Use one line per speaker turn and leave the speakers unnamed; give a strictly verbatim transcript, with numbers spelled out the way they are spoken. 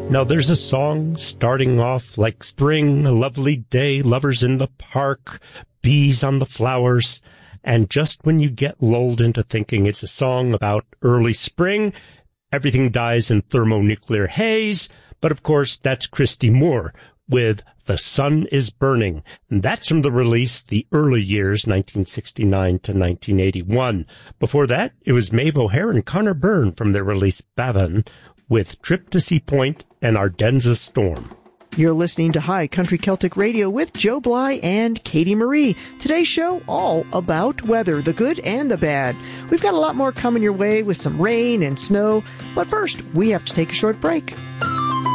Now there's a song starting off like spring, a lovely day, lovers in the park, bees on the flowers. And just when you get lulled into thinking it's a song about early spring, everything dies in thermonuclear haze. But of course, that's Christy Moore with The Sun is Burning. And that's from the release The Early Years, nineteen sixty-nine to nineteen eighty-one. Before that, it was Maeve O'Hare and Connor Byrne from their release Bavan with Trip to Sea Point and Ardennes' Storm.
You're listening to High Country Celtic Radio with Joe Bly and Katie Marie. Today's show all about weather, the good and the bad. We've got a lot more coming your way with some rain and snow. But first, we have to take a short break.